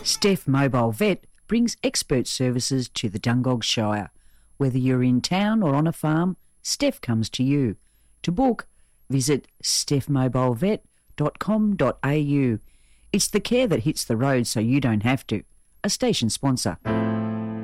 Steph Mobile Vet brings expert services to the Dungog Shire. Whether you're in town or on a farm, Steph comes to you. To book, visit stephmobilevet.com.au. It's the care that hits the road so you don't have to. A station sponsor.